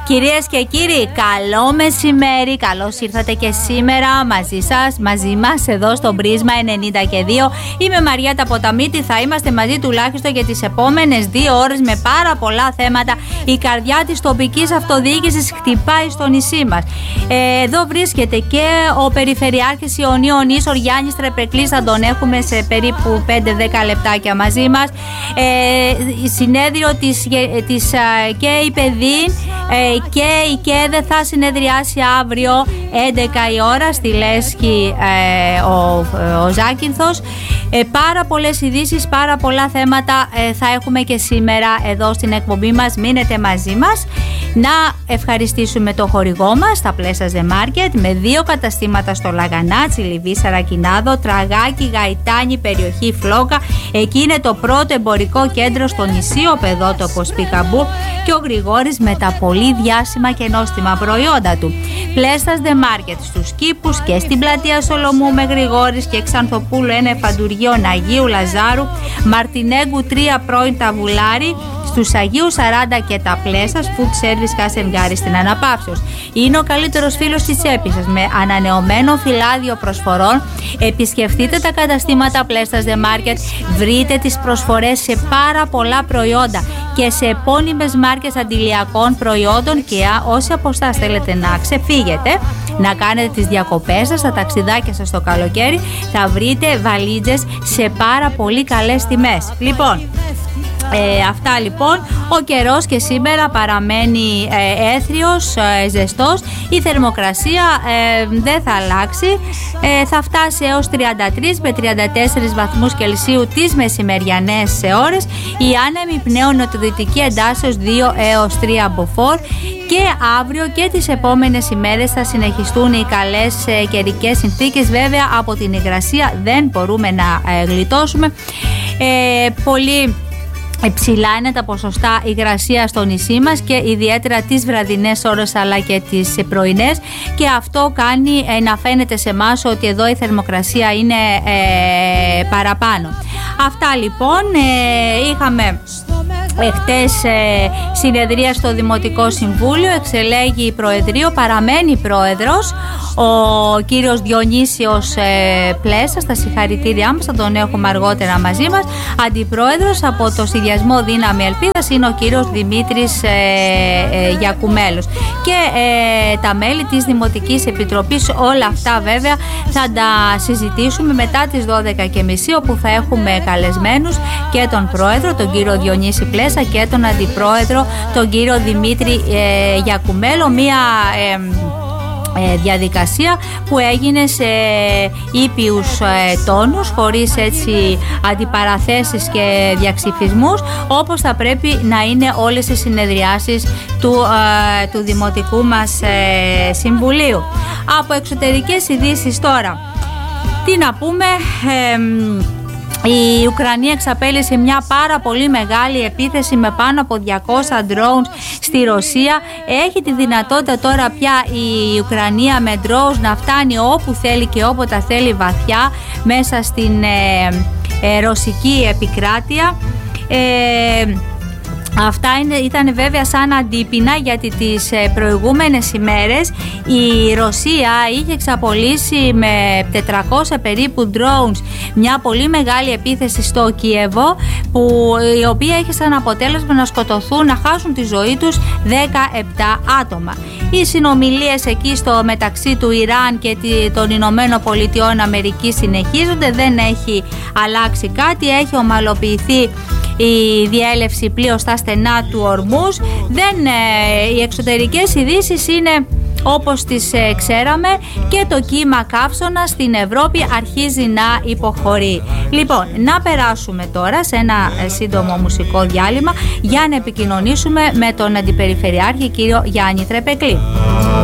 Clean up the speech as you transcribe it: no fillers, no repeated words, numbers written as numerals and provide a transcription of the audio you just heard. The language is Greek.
Κυρίες και κύριοι, καλό μεσημέρι, καλώς ήρθατε και σήμερα μαζί μας εδώ στο Πρίσμα 92. Είμαι Μαριέτα Ποταμίτη, θα είμαστε μαζί τουλάχιστον για τις επόμενες 2 ώρες με πάρα πολλά θέματα. Η καρδιά της τοπικής αυτοδιοίκησης χτυπάει στο νησί μας. Εδώ βρίσκεται και ο Περιφερειάρχης Ιωνίων Ίσορ Γιάννης Τρεπεκλής, θα τον έχουμε σε περίπου 5-10 λεπτάκια μαζί μας. Συνέδριο της ΚΕΙΠΕΔΗ και η ΚΕΔΕ θα συνεδριάσει αύριο 11 η ώρα στη Λέσχη ο Ζάκυνθος. Πάρα πολλές ειδήσεις, πάρα πολλά θέματα θα έχουμε και σήμερα εδώ στην εκπομπή μας. Μείνετε μαζί μας. Να ευχαριστήσουμε το χορηγό μας, τα Πλέσας The Market, με 2 καταστήματα στο Λαγανάτσι, Λιβύη, Σαρακινάδο, Τραγάκι, Γαϊτάνη, περιοχή Φλόκα. Εκεί είναι το πρώτο εμπορικό κέντρο στο νησί, ο παιδότοπος Πικαμπού, και ο Γρηγόρης με τα πολύ διάσημα και νόστιμα προϊόντα του. Πλέσας The Market στους Κήπους και στην πλατεία Σολομού με Γρηγόρης και Ξανθοπούλου 1 εφαντουργείο Αγίου Λαζάρου, Μαρτινέγκου 3 πρώην Ταβουλάρη, στους Αγίου 40 και τα Πλέσας, Food Service Κασενγκάρη στην Αναπαύσεως. Είναι ο καλύτερος φίλος της τσέπης σας με ανανεωμένο φυλάδιο προσφορών. Επισκεφτείτε τα καταστήματα Πλέσας The Market, βρείτε τις προσφορές σε πάρα πολλά προϊόντα και σε επώνυμες μάρκες αντιλιακών προϊόντων, και όσοι από εσάς θέλετε να ξεφύγετε, να κάνετε τις διακοπές σας, τα ταξιδάκια σας το καλοκαίρι, θα βρείτε βαλίτζες σε πάρα πολύ καλές τιμές. Λοιπόν, αυτά λοιπόν. Ο καιρός και σήμερα παραμένει έθριος, ζεστός. Η θερμοκρασία δεν θα αλλάξει, θα φτάσει έως 33 με 34 βαθμούς Κελσίου τις μεσημεριανές ώρες. Η άνεμη πνέων νοτιοδυτική εντάσσεως 2 έως 3 μποφόρ. Και αύριο και τις επόμενες ημέρες θα συνεχιστούν οι καλές καιρικές συνθήκες. Βέβαια από την υγρασία δεν μπορούμε να γλιτώσουμε. Πολύ ψηλά είναι τα ποσοστά υγρασία στο νησί μας και ιδιαίτερα τις βραδινές ώρες αλλά και τις πρωινές, και αυτό κάνει να φαίνεται σε εμάς ότι εδώ η θερμοκρασία είναι παραπάνω. Αυτά λοιπόν. Είχαμε χτες συνεδρία στο Δημοτικό Συμβούλιο, εξελέγει Προεδρείο, παραμένει πρόεδρος ο κύριος Διονύσιος Πλέσας, τα συγχαρητήριά μας, θα τον έχουμε αργότερα μαζί μας. Αντιπρόεδρος από το Συνδυασμό Δύναμη Ελπίδας είναι ο κύριος Δημήτρης Γιακουμέλος, και τα μέλη της Δημοτικής Επιτροπής. Όλα αυτά βέβαια θα τα συζητήσουμε μετά τις 12:30, όπου θα έχουμε καλεσμένους και τον πρόεδρο, τον κύριο Διονύση Πλέσα, και τον αντιπρόεδρο, τον κύριο Δημήτρη Γιακουμέλο. Μία διαδικασία που έγινε σε ήπιους τόνους, χωρίς έτσι αντιπαραθέσεις και διαξυφισμούς, όπως θα πρέπει να είναι όλες οι συνεδριάσεις του Δημοτικού μας Συμβουλίου. Από εξωτερικές ειδήσεις τώρα, τι να πούμε. Η Ουκρανία εξαπέλυσε μια πάρα πολύ μεγάλη επίθεση με πάνω από 200 drones στη Ρωσία. Έχει τη δυνατότητα τώρα πια η Ουκρανία με drones να φτάνει όπου θέλει και όποτε θέλει βαθιά μέσα στην ρωσική επικράτεια. Αυτά ήταν βέβαια σαν αντίπεινα, γιατί τις προηγούμενες ημέρες η Ρωσία είχε εξαπολύσει με 400 περίπου drones μια πολύ μεγάλη επίθεση στο Κίεβο, η οποία έχει σαν αποτέλεσμα να σκοτωθούν, να χάσουν τη ζωή τους 17 άτομα. Οι συνομιλίες εκεί στο μεταξύ του Ιράν και των Ηνωμένων Πολιτειών Αμερικής συνεχίζονται, δεν έχει αλλάξει κάτι, έχει ομαλοποιηθεί η διέλευση πλοίων στα στενά του Ορμούζ. Οι εξωτερικές ειδήσεις είναι όπως τις ξέραμε, και το κύμα καύσωνα στην Ευρώπη αρχίζει να υποχωρεί. Λοιπόν, να περάσουμε τώρα σε ένα σύντομο μουσικό διάλειμμα για να επικοινωνήσουμε με τον Αντιπεριφερειάρχη κύριο Γιάννη Τρεπεκλή.